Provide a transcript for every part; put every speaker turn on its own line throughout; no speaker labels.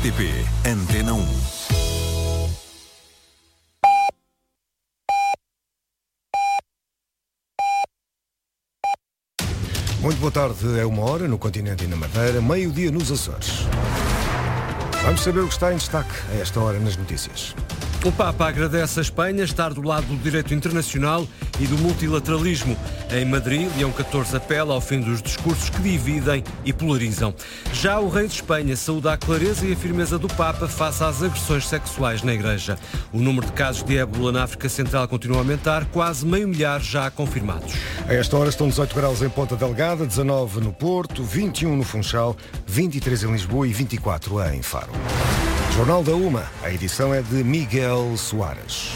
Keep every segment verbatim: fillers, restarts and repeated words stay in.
R T P Antena um.
Muito boa tarde, é uma hora no continente e na Madeira, meio-dia nos Açores. Vamos saber o que está em destaque a esta hora nas notícias.
O Papa agradece a Espanha estar do lado do direito internacional e do multilateralismo. Em Madrid, Leão catorze apela ao fim dos discursos que dividem e polarizam. Já o rei de Espanha saúda a clareza e a firmeza do Papa face às agressões sexuais na Igreja. O número de casos de ébola na África Central continua a aumentar, quase meio milhar já confirmados.
A esta hora estão dezoito graus em Ponta Delgada, dezanove no Porto, vinte e um no Funchal, vinte e três em Lisboa e vinte e quatro em Faro. Jornal da Uma, a edição é de Miguel Soares.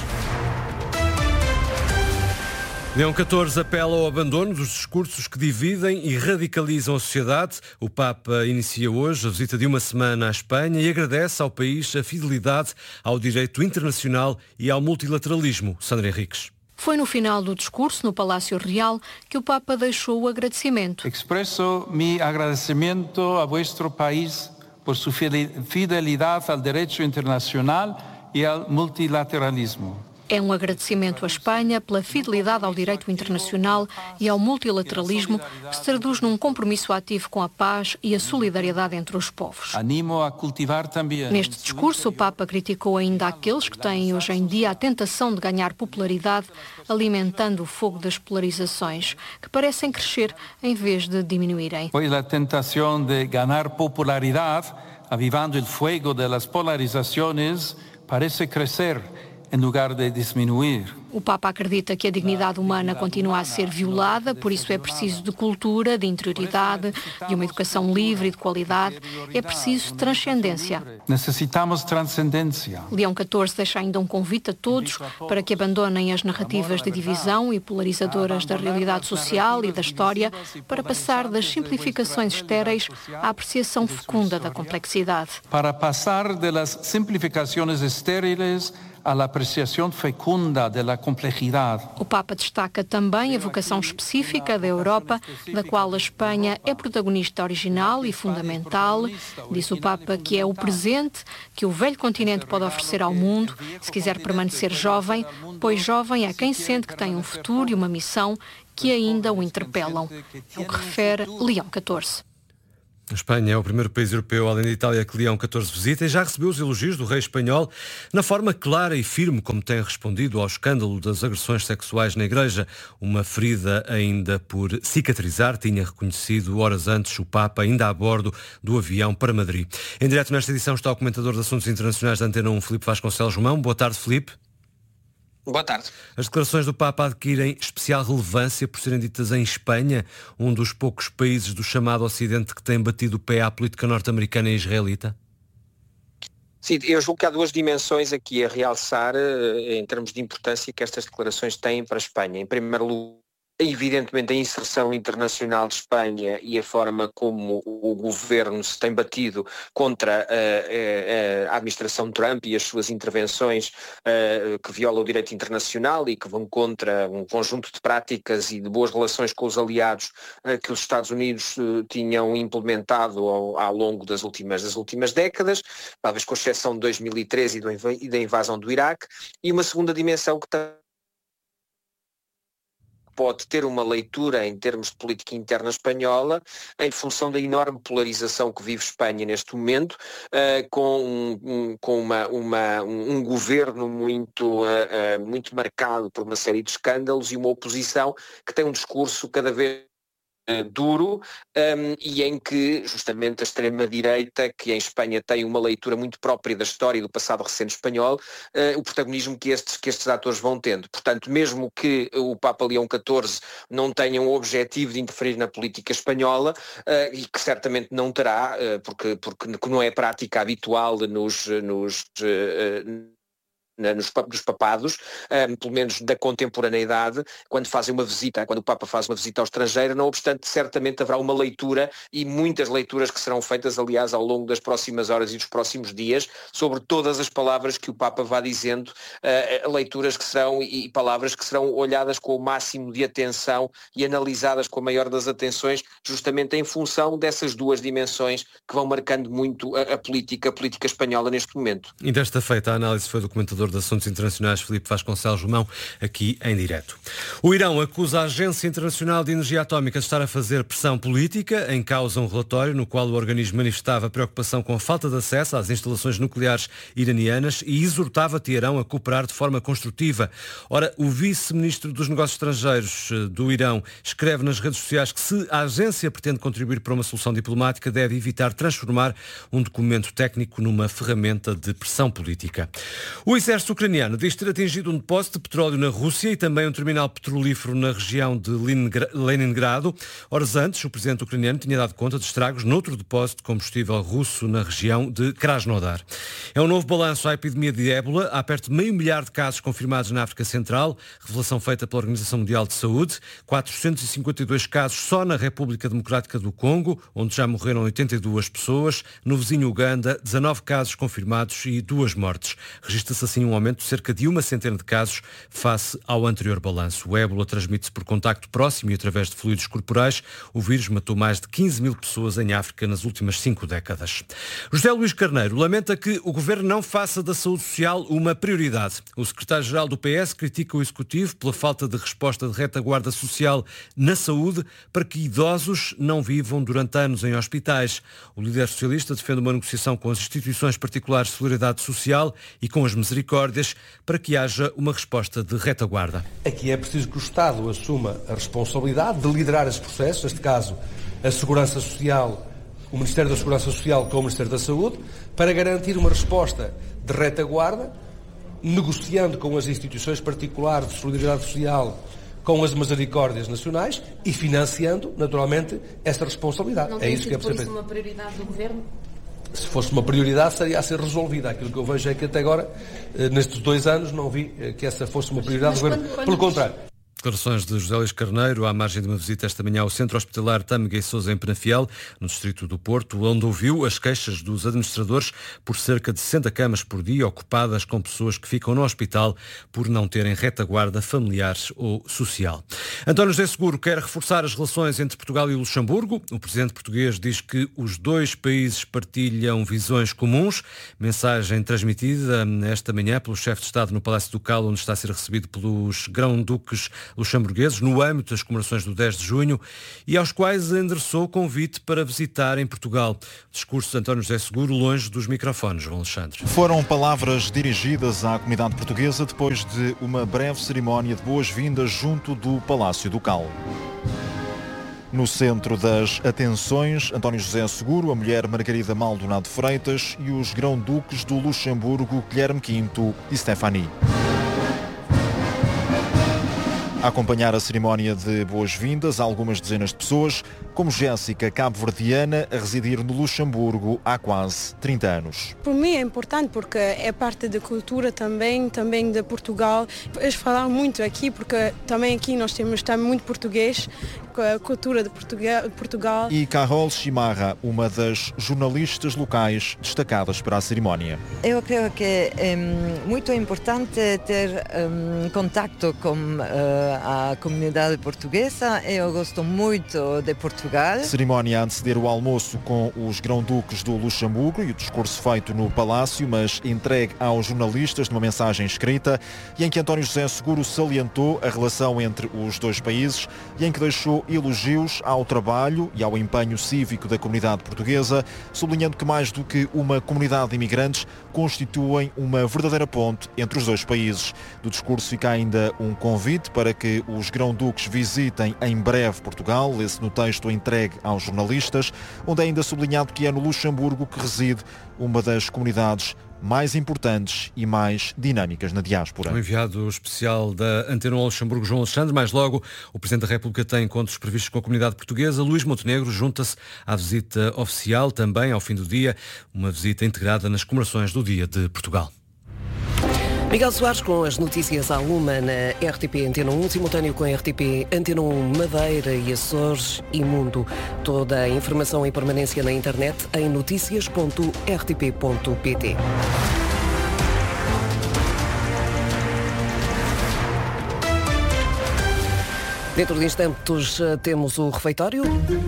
Leão catorze apela ao abandono dos discursos que dividem e radicalizam a sociedade. O Papa inicia hoje a visita de uma semana à Espanha e agradece ao país a fidelidade ao direito internacional e ao multilateralismo. Sandra Henriques.
Foi no final do discurso no Palácio Real que o Papa deixou o agradecimento.
Expresso mi agradecimento a vuestro país por su fidelidade ao direito internacional e ao multilateralismo.
É um agradecimento à Espanha pela fidelidade ao direito internacional e ao multilateralismo, que se traduz num compromisso ativo com a paz e a solidariedade entre os povos.
Animo a cultivar também.
Neste discurso, o Papa criticou ainda aqueles que têm hoje em dia a tentação de ganhar popularidade, alimentando o fogo das polarizações, que parecem crescer em vez de diminuírem.
Pois a tentação de ganhar popularidade, avivando o fogo das polarizações, parece crescer em lugar de diminuir.
O Papa acredita que a dignidade humana continua a ser violada, por isso é preciso de cultura, de interioridade, de uma educação livre e de qualidade. É preciso transcendência.
Necessitamos transcendência.
Leão catorze deixa ainda um convite a todos para que abandonem as narrativas de divisão e polarizadoras da realidade social e da história para passar das simplificações estéreis à apreciação fecunda da complexidade.
Para passar das simplificações estériles à apreciação fecunda da complexidade.
O Papa destaca também a vocação específica da Europa, da qual a Espanha é protagonista original e fundamental. Diz o Papa que é o presente que o velho continente pode oferecer ao mundo, se quiser permanecer jovem, pois jovem é quem sente que tem um futuro e uma missão que ainda o interpelam. É o que refere Leão catorze.
A Espanha é o primeiro país europeu, além da Itália, que Leão catorze visita e já recebeu os elogios do rei espanhol na forma clara e firme como tem respondido ao escândalo das agressões sexuais na Igreja. Uma ferida ainda por cicatrizar, tinha reconhecido horas antes o Papa, ainda a bordo do avião para Madrid. Em direto nesta edição está o comentador de Assuntos Internacionais da Antena um, Filipe Vasconcelos Romão. Boa tarde, Filipe.
Boa tarde.
As declarações do Papa adquirem especial relevância por serem ditas em Espanha, um dos poucos países do chamado Ocidente que tem batido o pé à política norte-americana e israelita?
Sim, eu julgo que há duas dimensões aqui a realçar em termos de importância que estas declarações têm para a Espanha. Em primeiro lugar, evidentemente a inserção internacional de Espanha e a forma como o governo se tem batido contra a, a, a administração Trump e as suas intervenções uh, que violam o direito internacional e que vão contra um conjunto de práticas e de boas relações com os aliados uh, que os Estados Unidos uh, tinham implementado ao, ao longo das últimas, das últimas décadas, talvez com exceção de dois mil e treze e, do, e da invasão do Iraque, e uma segunda dimensão que está pode ter uma leitura em termos de política interna espanhola em função da enorme polarização que vive Espanha neste momento, uh, com, um, um, com uma, uma, um, um governo muito, uh, uh, muito marcado por uma série de escândalos e uma oposição que tem um discurso cada vez duro um, e em que justamente a extrema-direita, que em Espanha tem uma leitura muito própria da história e do passado recente espanhol, uh, o protagonismo que estes, que estes atores vão tendo. Portanto, mesmo que o Papa Leão catorze não tenha um objetivo de interferir na política espanhola, uh, e que certamente não terá, uh, porque, porque não é prática habitual nos... nos uh, nos, nos papados, um, pelo menos da contemporaneidade, quando fazem uma visita, quando o Papa faz uma visita ao estrangeiro, não obstante, certamente haverá uma leitura e muitas leituras que serão feitas, aliás, ao longo das próximas horas e dos próximos dias, sobre todas as palavras que o Papa vá dizendo, uh, leituras que serão e, e palavras que serão olhadas com o máximo de atenção e analisadas com a maior das atenções, justamente em função dessas duas dimensões que vão marcando muito a, a política, a política espanhola neste momento.
E desta feita a análise foi do comentador de Assuntos Internacionais Filipe Vasconcelos Romão, aqui em direto. O Irão acusa a Agência Internacional de Energia Atómica de estar a fazer pressão política, em causa um relatório no qual o organismo manifestava preocupação com a falta de acesso às instalações nucleares iranianas e exortava Teherão a cooperar de forma construtiva. Ora, o vice-ministro dos Negócios Estrangeiros do Irão escreve nas redes sociais que se a agência pretende contribuir para uma solução diplomática, deve evitar transformar um documento técnico numa ferramenta de pressão política. O exército ucraniano diz ter atingido um depósito de petróleo na Rússia e também um terminal petrolífero na região de Leningrado. Horas antes, o presidente ucraniano tinha dado conta de estragos noutro depósito de combustível russo na região de Krasnodar. É um novo balanço à epidemia de ébola. Há perto de meio milhar de casos confirmados na África Central, revelação feita pela Organização Mundial de Saúde. quatrocentos e cinquenta e dois casos só na República Democrática do Congo, onde já morreram oitenta e duas pessoas. No vizinho Uganda, dezanove casos confirmados e duas mortes. Registra-se assim um aumento de cerca de uma centena de casos face ao anterior balanço. O ébola transmite-se por contacto próximo e através de fluidos corporais. O vírus matou mais de quinze mil pessoas em África nas últimas cinco décadas. José Luís Carneiro lamenta que o Governo não faça da saúde social uma prioridade. O secretário-geral do P S critica o Executivo pela falta de resposta de retaguarda social na saúde para que idosos não vivam durante anos em hospitais. O líder socialista defende uma negociação com as instituições particulares de solidariedade social e com as misericórdias para que haja uma resposta de retaguarda.
Aqui é preciso que o Estado assuma a responsabilidade de liderar esse processo, neste caso a Segurança Social, o Ministério da Segurança Social com o Ministério da Saúde, para garantir uma resposta de retaguarda, negociando com as instituições particulares de solidariedade social, com as misericórdias nacionais e financiando, naturalmente, essa responsabilidade.
Não
é isso que é
por
preciso.
Isso uma prioridade do Governo?
Se fosse uma prioridade, seria a ser resolvida. Aquilo que eu vejo é que até agora, nestes dois anos, não vi que essa fosse uma prioridade do Governo. Pelo contrário.
Declarações de José Luís Carneiro à margem de uma visita esta manhã ao Centro Hospitalar Tâmega e Sousa em Penafiel, no distrito do Porto, onde ouviu as queixas dos administradores por cerca de sessenta camas por dia ocupadas com pessoas que ficam no hospital por não terem retaguarda familiar ou social. António José Seguro quer reforçar as relações entre Portugal e Luxemburgo. O presidente português diz que os dois países partilham visões comuns. Mensagem transmitida esta manhã pelo chefe de Estado no Palácio Ducal, onde está a ser recebido pelos grão-duques luxemburgueses no âmbito das comemorações do dez de junho e aos quais endereçou convite para visitar em Portugal. Discurso de António José Seguro longe dos microfones, João Alexandre.
Foram palavras dirigidas à comunidade portuguesa depois de uma breve cerimónia de boas-vindas junto do Palácio Ducal. No centro das atenções, António José Seguro, a mulher Margarida Maldonado Freitas e os grão-duques do Luxemburgo, Guilherme quinto e Stefani. A acompanhar a cerimónia de boas-vindas, algumas dezenas de pessoas, como Jéssica, cabo-verdiana, a residir no Luxemburgo há quase trinta anos.
Para mim é importante porque é parte da cultura também, também de Portugal. Eles falaram muito aqui porque também aqui nós temos também muito português, a cultura de Portugal.
E Carol Chimarra, uma das jornalistas locais destacadas para a cerimónia.
Eu creio que é muito importante ter um, contato com uh, a comunidade portuguesa. Eu gosto muito de Portugal.
Cerimónia a anteceder o almoço com os grão-duques do Luxemburgo e o discurso feito no Palácio, mas entregue aos jornalistas numa mensagem escrita e em que António José Seguro salientou a relação entre os dois países e em que deixou elogios ao trabalho e ao empenho cívico da comunidade portuguesa, sublinhando que mais do que uma comunidade de imigrantes, constituem uma verdadeira ponte entre os dois países. Do discurso fica ainda um convite para que os grão-duques visitem em breve Portugal, esse no texto entregue aos jornalistas, onde é ainda sublinhado que é no Luxemburgo que reside uma das comunidades mais importantes e mais dinâmicas na diáspora.
O enviado especial da Antena um Luxemburgo, João Alexandre. Mais logo, o Presidente da República tem encontros previstos com a comunidade portuguesa. Luís Montenegro junta-se à visita oficial, também ao fim do dia, uma visita integrada nas comemorações do Dia de Portugal.
Miguel Soares com as notícias à uma na R T P Antena um, simultâneo com a R T P Antena um Madeira e Açores e Mundo. Toda a informação em permanência na internet em noticias ponto r t p ponto p t. Dentro de instantes temos o refeitório.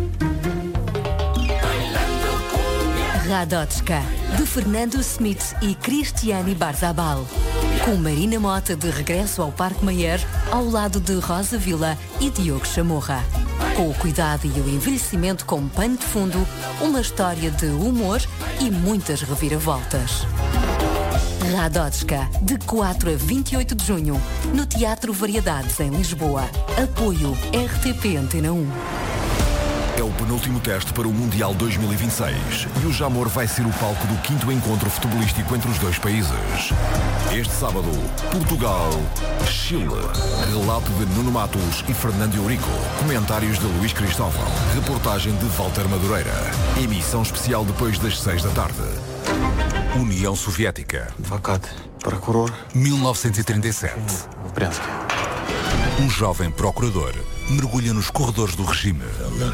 Radotska, de Fernando Smith e Cristiane Barzabal. Com Marina Mota de regresso ao Parque Mayer, ao lado de Rosa Vila e Diogo Chamorra. Com o cuidado e o envelhecimento como pano de fundo, uma história de humor e muitas reviravoltas. Radotska, de quatro a vinte e oito de junho, no Teatro Variedades, em Lisboa. Apoio R T P Antena um.
É o penúltimo teste para o Mundial dois mil e vinte e seis e o Jamor vai ser o palco do quinto encontro futebolístico entre os dois países. Este sábado, Portugal, Chile. Relato de Nuno Matos e Fernando Eurico. Comentários de Luís Cristóvão. Reportagem de Walter Madureira. Emissão especial depois das seis da tarde. União Soviética.
Advogado, procurador.
mil novecentos e trinta e sete. Um jovem procurador mergulha nos corredores do regime.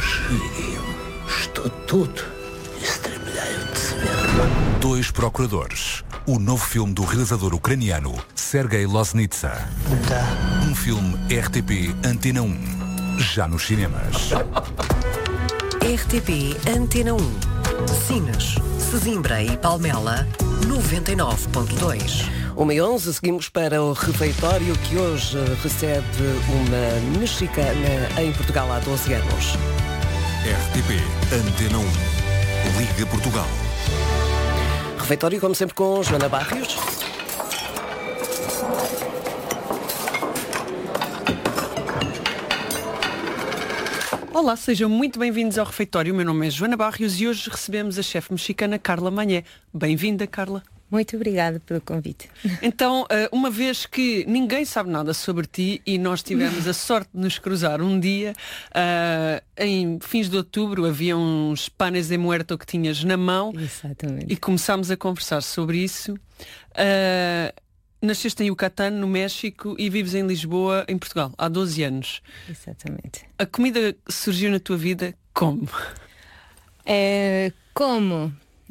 Estou todo estremilhado de se ver.
Dois procuradores. O novo filme do realizador ucraniano Sergei Loznitsa. Um filme R T P Antena um. Já nos cinemas.
R T P Antena um. Sines, Sesimbra e Palmela, noventa e nove ponto dois. uma e onze, seguimos para o refeitório que hoje recebe uma mexicana em Portugal há doze anos.
R T P Antena um. Liga Portugal.
Refeitório, como sempre, com Joana Barrios.
Olá, sejam muito bem-vindos ao refeitório. O meu nome é Joana Barrios e hoje recebemos a chefe mexicana Carla Mañé. Bem-vinda, Carla.
Muito obrigada pelo convite.
Então, uma vez que ninguém sabe nada sobre ti e nós tivemos a sorte de nos cruzar um dia, uh, em fins de outubro havia uns panes de muerto que tinhas na mão.
Exatamente.
E começámos a conversar sobre isso. Uh, Nasceste em Yucatán, no México, e vives em Lisboa, em Portugal, há doze anos.
Exatamente.
A comida surgiu na tua vida como?
É, como?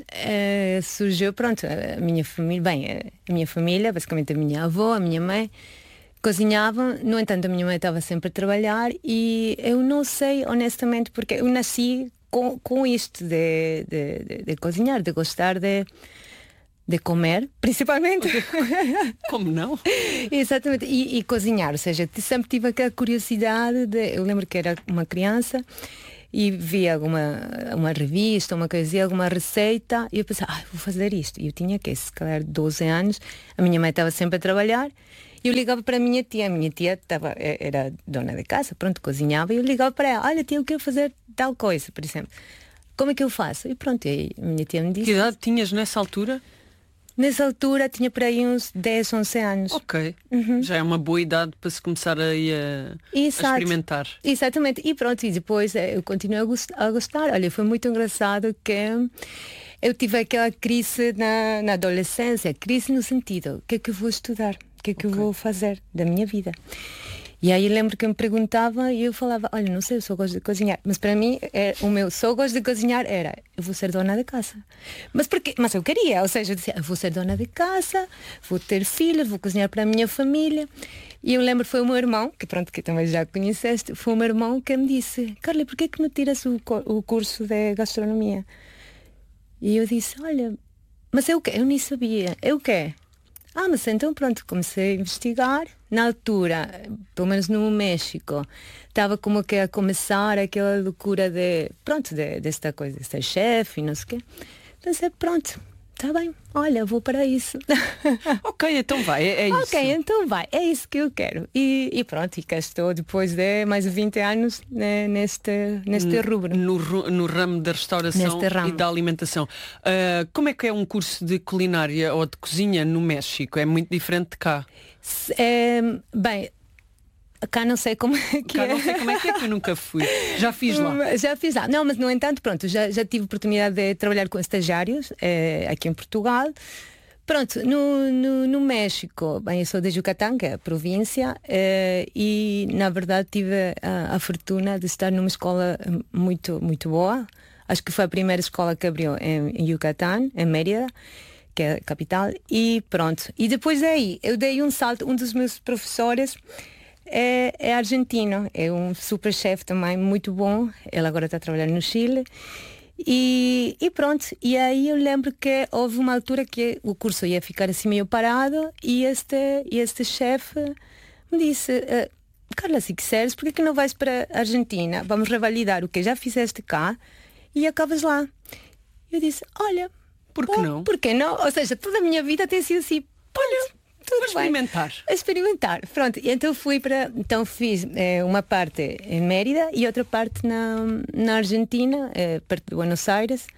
É, surgiu, pronto, a minha família, bem, a minha família, basicamente a minha avó, a minha mãe, cozinhavam. No entanto, a minha mãe estava sempre a trabalhar e eu não sei, honestamente, porque eu nasci com, com isto de, de, de, de cozinhar, de gostar de... de comer, principalmente.
Como não?
Exatamente, e, e cozinhar, ou seja, sempre tive aquela curiosidade de, eu lembro que era uma criança e via alguma uma revista, uma coisa, alguma receita e eu pensava, ah, vou fazer isto. E eu tinha, que se calhar doze anos, a minha mãe estava sempre a trabalhar e eu ligava para a minha tia, a minha tia estava, era dona de casa, pronto, cozinhava e eu ligava para ela, olha tia, eu quero fazer tal coisa, por exemplo. Como é que eu faço? E pronto, e a minha tia me disse...
Que idade tinhas nessa altura?
Nessa altura tinha por aí uns dez, onze anos.
Ok. Uhum. Já é uma boa idade para se começar a, a, a experimentar.
Exatamente. E pronto, e depois eu continuei a gostar, a gostar. Olha, foi muito engraçado que eu tive aquela crise na, na adolescência. Crise no sentido, o que é que eu vou estudar? O que é que okay. eu vou fazer da minha vida? E aí eu lembro que me perguntava e eu falava, olha, não sei, eu só gosto de cozinhar. Mas para mim, é, o meu só gosto de cozinhar era, eu vou ser dona de casa. Mas, porque, mas eu queria, ou seja, eu dizia, eu vou ser dona de casa, vou ter filhos, vou cozinhar para a minha família. E eu lembro que foi o meu irmão, que pronto, que também já conheceste, foi o meu irmão que me disse, Carla, porquê que não tiras o, o curso de gastronomia? E eu disse, olha, mas eu quê? Eu nem sabia, eu quê? Ah, mas então pronto, comecei a investigar. Na altura, pelo menos no México, estava como que a começar aquela loucura de, pronto, de, desta coisa, de ser chefe e não sei o quê. Pensei, pronto, está bem, olha, vou para isso.
Ok, então vai, é, é isso.
Ok, então vai, é isso que eu quero. E, e pronto, e cá estou depois de mais de vinte anos né, neste, neste rubro.
No, no ramo da restauração e da alimentação. Uh, como é que é um curso de culinária ou de cozinha no México? É muito diferente de cá?
É, bem... Cá não sei como é que
Cá
é.
não sei como é que é, que eu nunca fui. Já fiz lá.
Já fiz lá. Não, mas no entanto, pronto, já, já tive oportunidade de trabalhar com estagiários eh, aqui em Portugal. Pronto, no, no, no México, bem, eu sou de Yucatán, que é a província, eh, e na verdade tive a, a fortuna de estar numa escola muito, muito boa. Acho que foi a primeira escola que abriu em, em Yucatán, em Mérida, que é a capital, e pronto. E depois daí, eu dei um salto, um dos meus professores é, é argentino, é um super chefe também, muito bom, ele agora está trabalhando no Chile. E, e pronto, e aí eu lembro que houve uma altura que o curso ia ficar assim meio parado e este, este chefe me disse, uh, Carla, se quiseres, por que não vais para a Argentina? Vamos revalidar o que já fizeste cá e acabas lá. Eu disse, olha,
por que não?
Por que não? Ou seja, toda a minha vida tem sido assim, olha, tudo
Vou experimentar.
Bem. Experimentar. Pronto, e então fui para. Então fiz eh, uma parte em Mérida e outra parte na, na Argentina, eh, perto de Buenos Aires.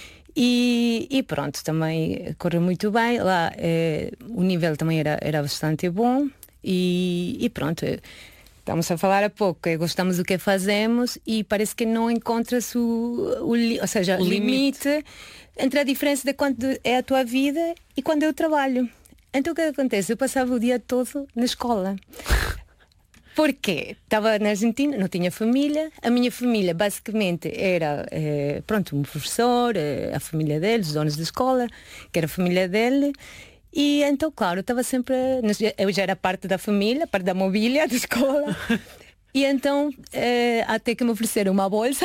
E, e pronto, também correu muito bem. Lá eh, o nível também era, era bastante bom. E, e pronto, eh, estamos a falar há pouco, eh, gostamos do que fazemos e parece que não encontras o, o, ou seja, o limite. limite entre a diferença de quando é a tua vida e quando é o trabalho. Então o que acontece? Eu passava o dia todo na escola. Porque estava na Argentina, não tinha família. A minha família basicamente era eh, pronto, um professor, eh, a família dele, os donos da escola, que era a família dele. E então, claro, estava sempre. Eu já era parte da família, parte da mobília da escola. E então eh, até que me ofereceram uma bolsa.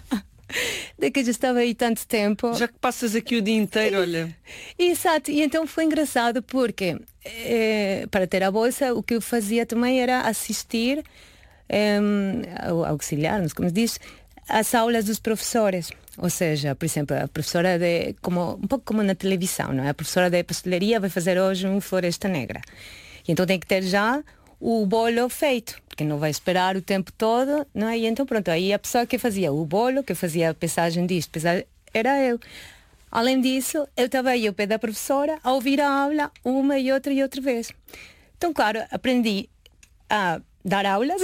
De que já estava aí tanto tempo.
Já que passas aqui o dia inteiro, olha.
Exato, e então foi engraçado porque eh, para ter a bolsa o que eu fazia também era assistir eh, auxiliar, não sei como se diz, às aulas dos professores. Ou seja, por exemplo, a professora de, como, um pouco como na televisão, não é? A professora de pastelaria vai fazer hoje um Floresta Negra. E então tem que ter já o bolo feito, porque não vai esperar o tempo todo, não é? E então pronto, aí a pessoa que fazia o bolo, que fazia a pesagem disto, pesagem, era eu. Além disso, eu estava aí ao pé da professora a ouvir a aula uma e outra e outra vez. Então, claro, aprendi a dar aulas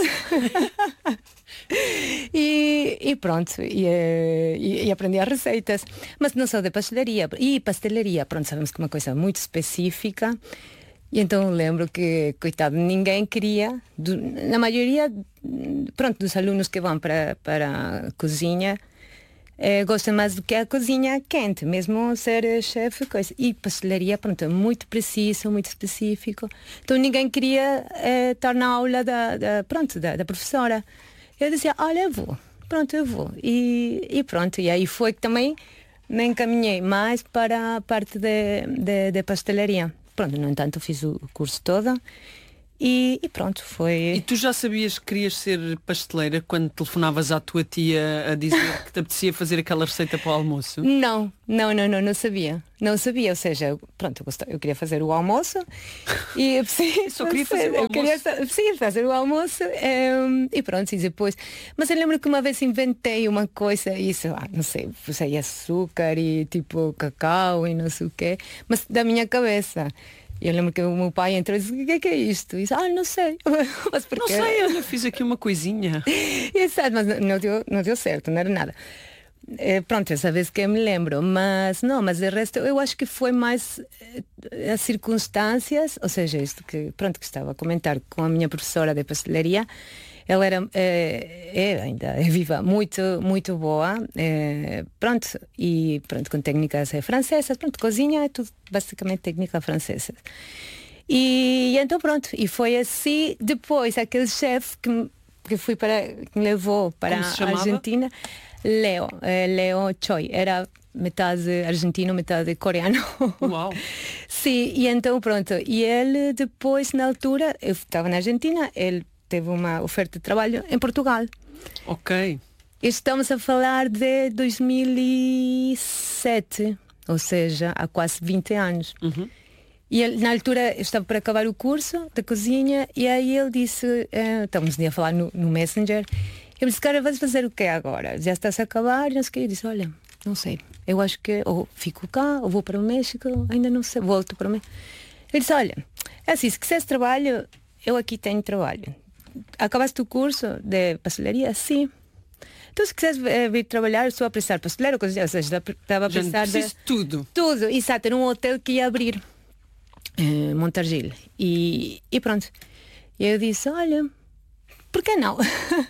e, e pronto, e, e, e aprendi as receitas. Mas não só de pastelaria, e pastelaria, pronto, sabemos que é uma coisa muito específica. E então lembro que, coitado, ninguém queria, do, na maioria, pronto, dos alunos que vão para, para a cozinha, eh, gostam mais do que a cozinha quente, mesmo ser chefe, coisa. E pastelaria, pronto, é muito preciso, muito específico. Então ninguém queria eh, estar na aula da, da, pronto, da, da professora. Eu dizia, olha, eu vou, pronto, eu vou. E, e pronto, e aí foi que também me encaminhei mais para a parte de, de, de pastelaria. Pronto, no entanto, fiz o curso todo e, e pronto, foi...
E tu já sabias que querias ser pasteleira quando telefonavas à tua tia a dizer que te apetecia fazer aquela receita para o almoço?
Não, não, não, não, não sabia. Não sabia, ou seja, pronto, eu, gostava, eu queria fazer o almoço e sim,
só queria fazer o almoço.
Eu queria, sim, fazer o almoço um, e pronto, e depois. Mas eu lembro que uma vez inventei uma coisa, isso, ah, não sei, usei açúcar e tipo cacau e não sei o quê, mas da minha cabeça. E eu lembro que o meu pai entrou e disse, o que é, que é isto? E disse, ah, não sei. Mas
não sei, eu fiz aqui uma coisinha.
Exato, mas não deu, não deu certo, não era nada. É, pronto, essa vez que eu me lembro, mas não, mas de resto eu acho que foi mais eh, as circunstâncias, ou seja, isto que, pronto, que estava a comentar com a minha professora de pastelaria. Ela era, é, é, ainda é viva, muito, muito boa, é, pronto, e pronto, com técnicas francesas, pronto, cozinha é tudo basicamente técnica francesa. E, e então pronto, e foi assim, depois aquele chefe que, que fui para, que me levou para a Argentina, Leo, é, Leo Choi, era metade argentino, metade coreano.
Uau!
Sim, e então pronto, e ele depois, na altura, eu estava na Argentina, ele teve uma oferta de trabalho em Portugal.
Ok.
Estamos a falar de dois mil e sete, ou seja, há quase vinte anos.
Uhum.
E ele, na altura, eu estava para acabar o curso da cozinha e aí ele disse, eh, estamos a falar no, no Messenger, eu disse, cara, vais fazer o que agora? Já estás a acabar? Não sei o que. Eu disse, olha, não sei, eu acho que ou fico cá, ou vou para o México, ainda não sei, volto para o México. Ele disse, olha, é assim, se quiseres trabalho, eu aqui tenho trabalho. Acabaste o curso de pastelaria? Sim. Então, se quiseres eh, vir trabalhar, estou a precisar pasteleiro, ou seja, estava a precisar de
tudo.
Tudo, exato, era um hotel que ia abrir. uh, Montargil. E, e pronto, eu disse, olha, por que não?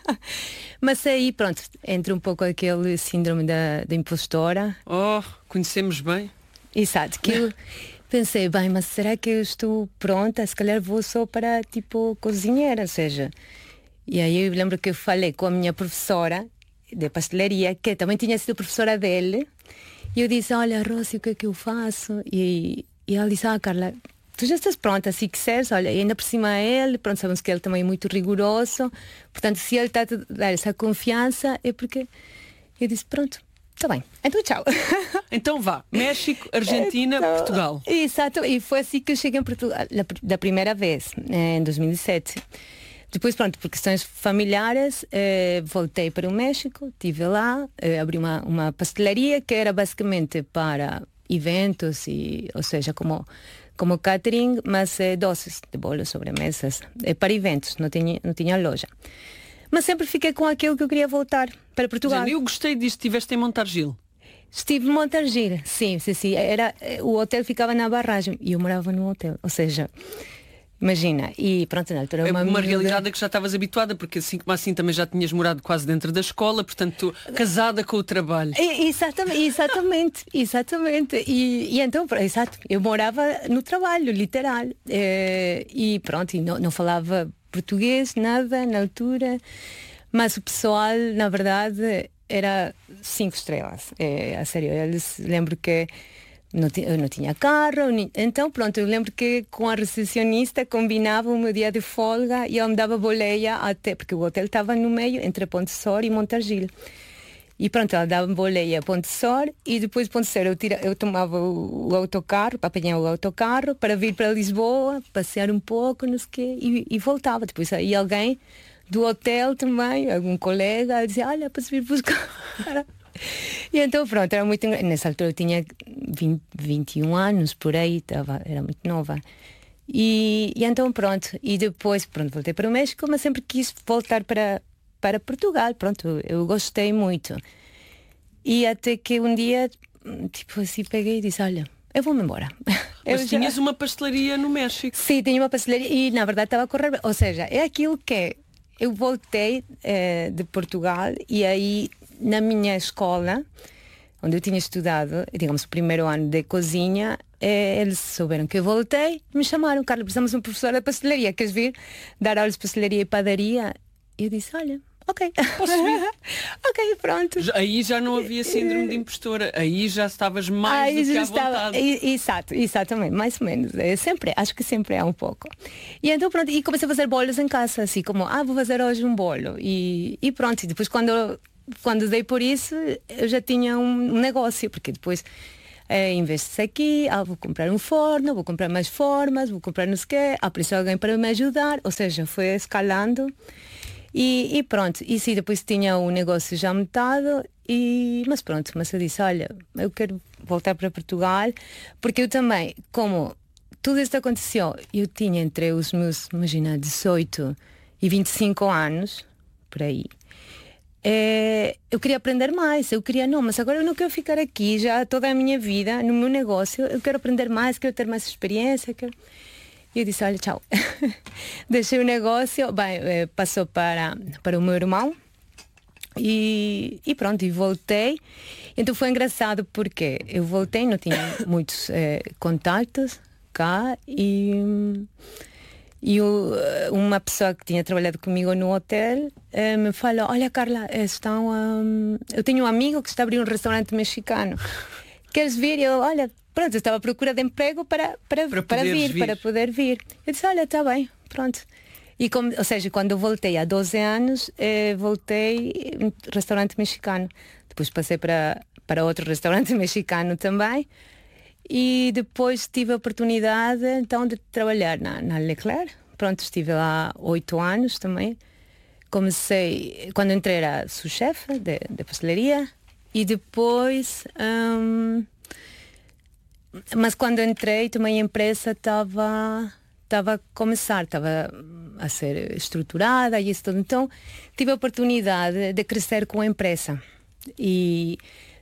Mas aí, pronto, entra um pouco aquele síndrome da, da impostora.
Oh, conhecemos bem.
Exato, que eu pensei, bem, mas será que eu estou pronta? Se calhar vou só para, tipo, cozinheira, ou seja... E aí eu lembro que eu falei com a minha professora de pastelaria, que também tinha sido professora dele, e eu disse, olha, Rosy, o que é que eu faço? E, e ela disse, ah, Carla, tu já estás pronta, se quiseres, olha, e ainda por cima ele, pronto, sabemos que ele também é muito rigoroso, portanto, se ele está a te dar essa confiança, é porque... Eu disse, pronto, está bem, então tchau.
Então vá, México, Argentina, então, Portugal.
Exato, e foi assim que eu cheguei em Portugal, da primeira vez, em dois mil e sete. Depois, pronto, por questões familiares, eh, voltei para o México, estive lá, eh, abri uma, uma pastelaria que era basicamente para eventos, e, ou seja, como, como catering, mas eh, doces de bolos, sobremesas, eh, para eventos, não tinha, não tinha loja. Mas sempre fiquei com aquilo que eu queria voltar para Portugal.
Eu gostei disto, estiveste em Montargil.
Estive em Montargil, sim, sim, sim. Era, o hotel ficava na barragem e eu morava no hotel, ou seja... Imagina, e pronto, na altura...
É uma, uma
miúda...
realidade a que já estavas habituada, porque assim como assim também já tinhas morado quase dentro da escola, portanto, casada com o trabalho.
E, exatamente, exatamente, exatamente. E, e então, exato, eu morava no trabalho, literal. E, e pronto, e não, não falava português, nada, na altura. Mas o pessoal, na verdade, era cinco estrelas. É, a sério, eu lembro que Não, eu não tinha carro, então pronto, eu lembro que com a recepcionista combinava o meu dia de folga e ela me dava boleia até, porque o hotel estava no meio, entre Pontessor e Montargil. E pronto, ela dava boleia a Pontessor e depois de Pontessor eu, tira, eu tomava o, o autocarro, apanhava o autocarro para vir para Lisboa, passear um pouco, não sei o quê, e, e voltava. Depois aí alguém do hotel também, algum colega, dizia, olha, podes vir buscar. E então pronto, era muito... Nessa altura eu tinha vinte, vinte e um anos, por aí, tava, era muito nova. E, e então pronto, e depois pronto, voltei para o México, mas sempre quis voltar para, para Portugal, pronto, eu gostei muito. E até que um dia, tipo assim, peguei e disse, olha, eu vou-me embora.
Mas
eu
tinhas
já...
uma pastelaria no México.
Sim, tinha uma pastelaria e na verdade estava a correr bem. Ou seja, é aquilo que eu voltei eh, de Portugal e aí na minha escola, onde eu tinha estudado, digamos, o primeiro ano de cozinha, eh, eles souberam que eu voltei, me chamaram, Carla, precisamos de uma professora de pastelaria, queres vir dar aulas de pastelaria e padaria? E eu disse, olha, ok.
Posso vir?
Ok, pronto.
Aí já não havia síndrome de impostora, aí já estavas mais aí do que à estava... vontade.
Exato, exatamente, mais ou menos. É, sempre, acho que sempre é um pouco. E então pronto, e comecei a fazer bolos em casa, assim como, ah, vou fazer hoje um bolo. E, e pronto, e depois quando... Quando dei por isso, eu já tinha um negócio, porque depois eh, investe-se aqui, ah, vou comprar um forno, vou comprar mais formas, vou comprar não sei o quê, ah, preciso alguém para me ajudar, ou seja, foi escalando e, e pronto. E sim, depois tinha o negócio já montado, e, mas pronto, mas eu disse, olha, eu quero voltar para Portugal, porque eu também, como tudo isto aconteceu, eu tinha entre os meus, imagina, dezoito e vinte e cinco anos, por aí. É, eu queria aprender mais, eu queria, não, mas agora eu não quero ficar aqui já toda a minha vida no meu negócio, eu quero aprender mais, quero ter mais experiência, quero... E eu disse, olha, tchau. Deixei o negócio, bem, passou para, para o meu irmão e, e pronto, e voltei. Então foi engraçado porque eu voltei, não tinha muitos eh, contatos cá e... E o, uma pessoa que tinha trabalhado comigo no hotel eh, me falou, olha Carla, estão, um, eu tenho um amigo que está a abrir um restaurante mexicano. Queres vir? Eu, olha, pronto, eu estava à procura de emprego para, para, para, para vir, vir, para poder vir. Eu disse, olha, está bem, pronto. E como, ou seja, quando eu voltei há doze anos, eh, voltei um restaurante mexicano. Depois passei para, para outro restaurante mexicano também. E depois tive a oportunidade então de trabalhar na, na Leclerc. Pronto, estive lá oito anos também. Comecei, quando entrei era sous-chefe de, de pastelaria. E depois... Hum, mas quando entrei também a empresa estava estava a começar, estava a ser estruturada e isso tudo. Então tive a oportunidade de crescer com a empresa. E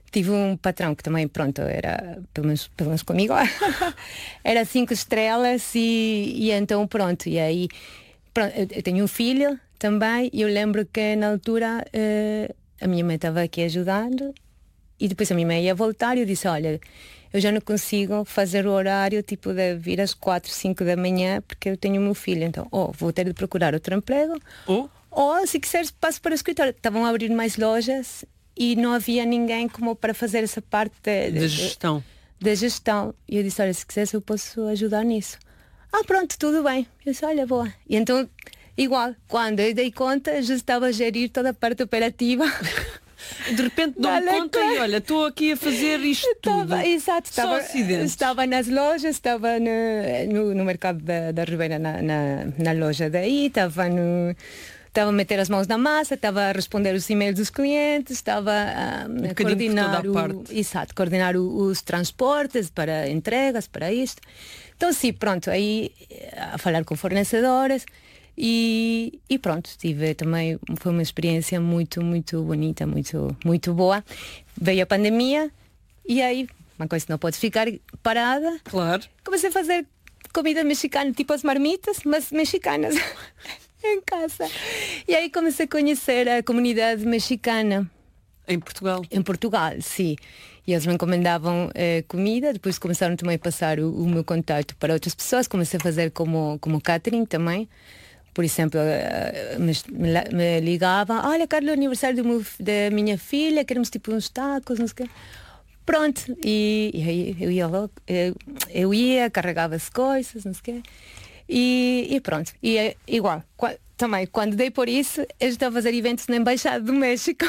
tive um patrão que também, pronto, era, pelo menos, pelo menos comigo, era cinco estrelas e, e então pronto, e aí pronto, eu, eu tenho um filho também, e eu lembro que na altura uh, a minha mãe estava aqui ajudando, e depois a minha mãe ia voltar e eu disse, olha, eu já não consigo fazer o horário tipo de vir às quatro, cinco da manhã porque eu tenho o meu filho, então ou vou ter de procurar outro emprego,
ou,
ou se quiseres passo para o escritório. Estavam a abrir mais lojas e não havia ninguém como para fazer essa parte de,
de, de gestão.
De, de gestão. E eu disse, olha, se quiseres eu posso ajudar nisso. Ah, pronto, tudo bem. Eu disse, olha, boa. E então, igual, quando eu dei conta, já estava a gerir toda a parte operativa.
De repente dou-me conta e olha, estou aqui a fazer isto
estava,
tudo.
Exato, estava, estava nas lojas, estava no, no, no mercado da, da Ribeira, na, na, na loja daí, estava no... Estava a meter as mãos na massa, estava a responder os e-mails dos clientes, estava a,
um
a coordenar, o, exato, coordenar o, os transportes para entregas, para isto. Então sim, pronto, aí a falar com fornecedores e, e pronto, tive também, foi uma experiência muito, muito bonita, muito, muito boa. Veio a pandemia e aí, uma coisa que não pode ficar parada.
Claro.
Comecei a fazer comida mexicana, tipo as marmitas, mas mexicanas. Em casa. E aí comecei a conhecer a comunidade mexicana.
Em Portugal?
Em Portugal, sim. E eles me encomendavam eh, comida, depois começaram também a passar o, o meu contato para outras pessoas, comecei a fazer como, como catering também. Por exemplo, uh, me, me, me ligavam, olha, Carlos, é o aniversário do meu, da minha filha, queremos tipo uns tacos, não sei o quê. Pronto, e, e aí eu ia, eu, eu ia, carregava as coisas, não sei o quê. E, e pronto, e é igual, qu- também, quando dei por isso, eu estava a fazer eventos na Embaixada do México.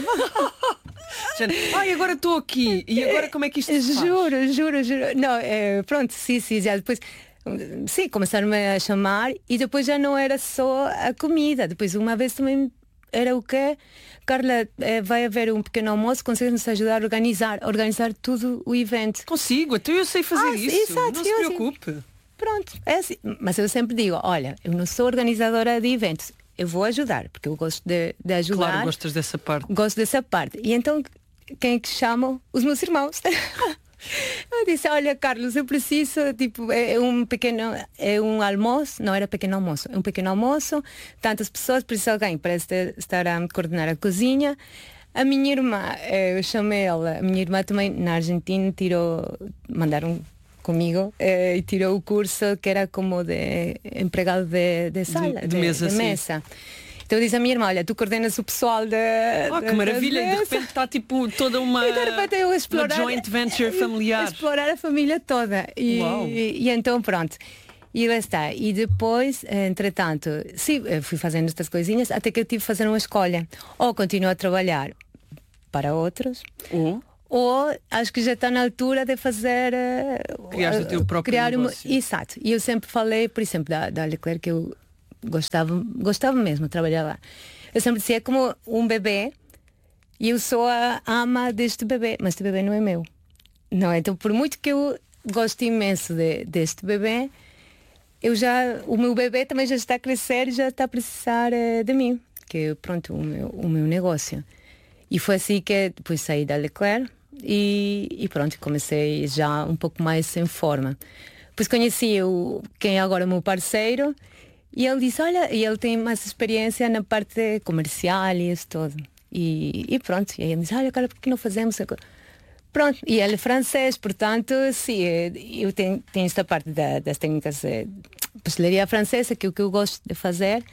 Ai, agora estou aqui, e agora como é que isto se faz?
Juro, juro, juro. Não, é, pronto, sim, sim, já depois, sim, começaram-me a chamar e depois já não era só a comida, depois uma vez também era o quê? Carla, eh, vai haver um pequeno almoço, consegues-nos ajudar a organizar, a organizar tudo o evento?
Consigo, até eu sei fazer
ah,
isso,
exato,
não se
eu,
preocupe.
Assim, pronto, é assim. Mas eu sempre digo, olha, eu não sou organizadora de eventos, eu vou ajudar, porque eu gosto de, de ajudar.
Claro, gostas dessa parte.
Gosto dessa parte. E então, quem é que chamam? Os meus irmãos. Eu disse, olha, Carlos, eu preciso, tipo, é um pequeno, é um almoço, não era pequeno almoço, é um pequeno almoço, tantas pessoas, preciso de alguém para estar a coordenar a cozinha. A minha irmã, eu chamei ela, a minha irmã também na Argentina tirou, mandaram comigo eh, e tirou o curso que era como de empregado de, de sala,
de, de mesa.
De mesa. Então eu disse à minha irmã, olha, tu coordenas o pessoal de...
Oh, que maravilha, e de repente está tipo toda uma,
e de repente eu explorar,
uma joint venture familiar.
Explorar a família toda. E, e, e então pronto. E lá está. E depois, entretanto, sim, fui fazendo estas coisinhas até que eu tive que fazer uma escolha. Ou continuo a trabalhar para outros,
ou,
ou acho que já está na altura de fazer...
Criar o teu próprio
criar
negócio.
Uma, exato. E eu sempre falei, por exemplo, da, da Leclerc, que eu gostava, gostava mesmo de trabalhar lá. Eu sempre dizia, é como um bebê, e eu sou a ama deste bebê, mas este bebê não é meu. Não, então por muito que eu gosto imenso de, deste bebê, eu já, o meu bebê também já está a crescer e já está a precisar uh, de mim, que é, pronto, o meu, o meu negócio. E foi assim que depois saí da Leclerc e, e pronto, comecei já um pouco mais em forma. Depois conheci o, quem é agora o meu parceiro, e ele disse, olha, e ele tem mais experiência na parte comercial e isso tudo. E, e pronto, e aí ele disse, olha, cara, por que não fazemos? Pronto, e ele é francês, portanto, sim, eu tenho, tenho esta parte da, das técnicas de pastelaria francesa, que é o que eu gosto de fazer.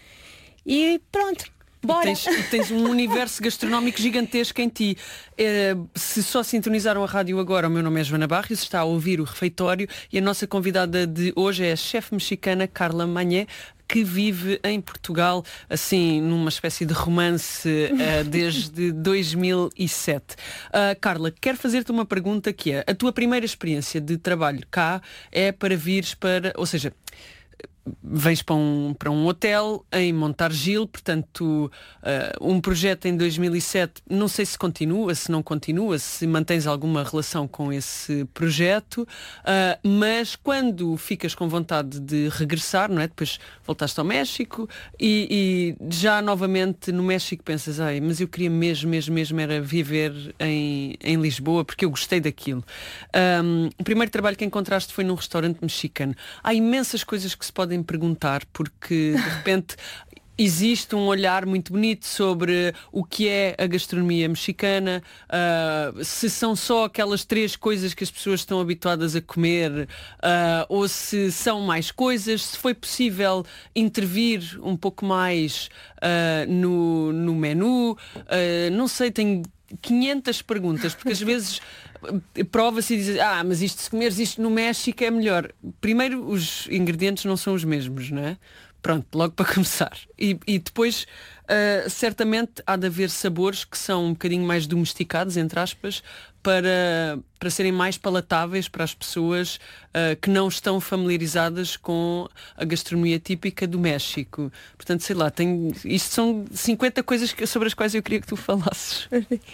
E pronto, bora!
E tens, e tens um universo gastronómico gigantesco em ti. É, se só sintonizaram a rádio agora, o meu nome é Joana Barrios, está a ouvir o Refeitório e a nossa convidada de hoje é a chefe mexicana Carla Mañé, que vive em Portugal, assim, numa espécie de romance uh, desde dois mil e sete. Uh, Carla, quero fazer-te uma pergunta que é, a tua primeira experiência de trabalho cá é para vires para, ou seja, vens para um, para um hotel em Montargil, portanto, uh, um projeto em dois mil e sete, não sei se continua, se não continua, se mantens alguma relação com esse projeto, uh, mas quando ficas com vontade de regressar, não é? Depois voltaste ao México e, e já novamente no México pensas, ai, mas eu queria mesmo, mesmo, mesmo era viver em, em Lisboa, porque eu gostei daquilo. Um, o primeiro trabalho que encontraste foi num restaurante mexicano. Há imensas coisas que se podem perguntar, porque de repente existe um olhar muito bonito sobre o que é a gastronomia mexicana, uh, se são só aquelas três coisas que as pessoas estão habituadas a comer, uh, ou se são mais coisas, se foi possível intervir um pouco mais uh, no, no menu, uh, não sei, tenho quinhentas perguntas, porque às vezes prova-se e diz, ah, mas isto, se comeres isto no México é melhor. Primeiro, os ingredientes não são os mesmos, não é? Pronto, logo para começar. E, e depois, uh, certamente, há de haver sabores que são um bocadinho mais domesticados, entre aspas, para, para serem mais palatáveis para as pessoas uh, que não estão familiarizadas com a gastronomia típica do México. Portanto, sei lá, tenho, isto são cinquenta coisas que, sobre as quais eu queria que tu falasses.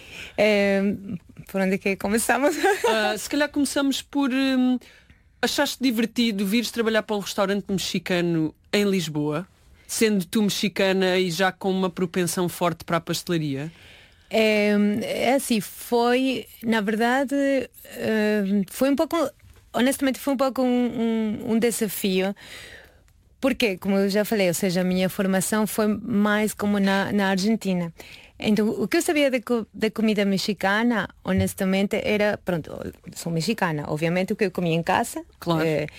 É, por onde é que começamos?
Uh, se calhar começamos por... Um, achaste divertido vires trabalhar para um restaurante mexicano em Lisboa, sendo tu mexicana e já com uma propensão forte para a pastelaria?
É, é assim, foi, na verdade, foi um pouco, honestamente, foi um pouco um, um, um desafio, porque, como eu já falei, ou seja, a minha formação foi mais como na, na Argentina. Então, o que eu sabia de, de comida mexicana, honestamente, era, pronto, sou mexicana, obviamente o que eu comia em casa.
Claro.
É,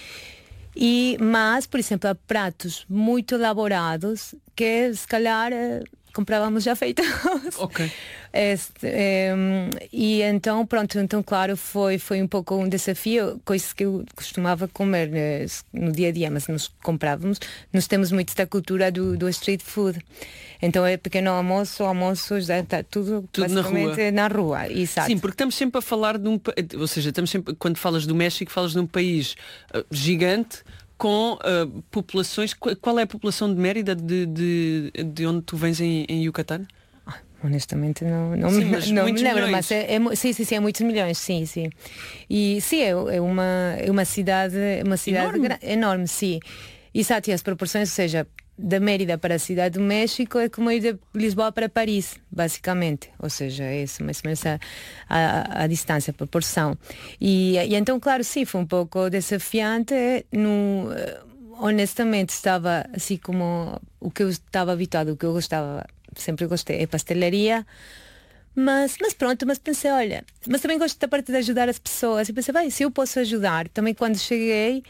e, mas, por exemplo, há pratos muito elaborados que, se calhar, comprávamos já feitos.
Ok.
Este, é, e então, pronto, então, claro, foi, foi um pouco um desafio, coisas que eu costumava comer né, no dia a dia, mas nós comprávamos. Nós temos muito da cultura do, do street food. Então é pequeno almoço, almoço, já está tudo,
tudo
basicamente na rua. na rua. Exato.
Sim, porque estamos sempre a falar de um, ou seja, estamos sempre, quando falas do México, falas de um país uh, gigante, com uh, populações. Qual é a população de Mérida, de, de, de onde tu vens em, em Yucatán?
Honestamente não, não,
sim,
me, não me lembro,
milhões.
mas é, é, sim, sim, sim, é muitos milhões, sim, sim. E sim, é, é, uma, é uma cidade, uma cidade enorme, enorme sim. Exato, e as proporções, ou seja, da Mérida para a cidade do México é como ir de Lisboa para Paris, basicamente. Ou seja, é isso, mais ou menos a, a, a distância, a proporção. E, e então, claro, sim, foi um pouco desafiante. No, honestamente, estava assim como o que eu estava habituado, o que eu gostava, sempre gostei, é pastelaria. Mas, mas pronto, mas pensei, olha, mas também gosto da parte de ajudar as pessoas. E pensei, vai, se eu posso ajudar, também quando cheguei,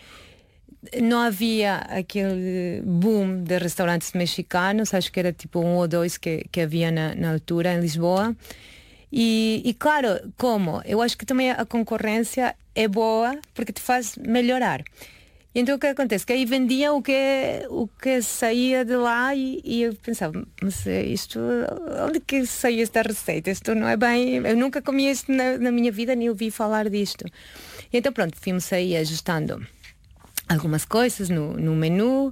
não havia aquele boom de restaurantes mexicanos, acho que era tipo um ou dois que, que havia na, na altura em Lisboa. E, e claro, como? Eu acho que também a concorrência é boa porque te faz melhorar. E então o que acontece? Que aí vendia o que, o que saía de lá e, e eu pensava, mas isto, onde que saiu esta receita? Isto não é bem, eu nunca comi isto na, na minha vida, nem ouvi falar disto. E então pronto, fomos aí ajustando algumas coisas no, no menu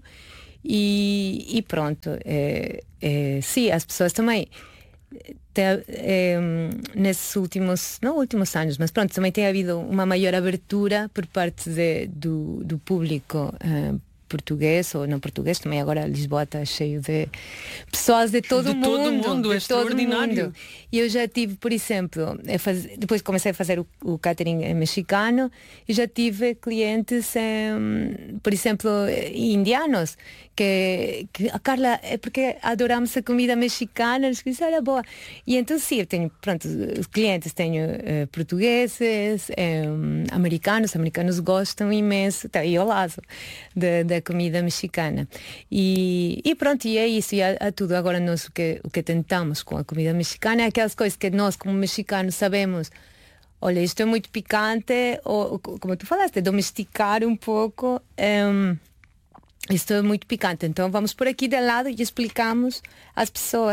e, e pronto. É, é, sim, as pessoas também te, é, nesses últimos, não últimos anos, mas pronto, também tem havido uma maior abertura por parte de, do, do público uh, português ou não português, também agora Lisboa está cheio de pessoas de todo o mundo.
Todo mundo, é extraordinário.
E eu já tive, por exemplo, a fazer, depois comecei a fazer o, o catering mexicano e já tive clientes, um, por exemplo, indianos, que, que a Carla, é porque adoramos a comida mexicana, eles disseram, era boa. E então sim, eu tenho, pronto, os clientes, tenho uh, portugueses, um, americanos, americanos gostam imenso, tá, e ao lado da, da comida mexicana. E, e pronto, e é isso, e há, há tudo. Agora nós o que, o que tentamos com a comida mexicana é aquelas coisas que nós como mexicanos sabemos, olha, isto é muito picante, ou como tu falaste, domesticar um pouco, um, isto é muito picante, então vamos por aqui de lado e explicamos às pessoas,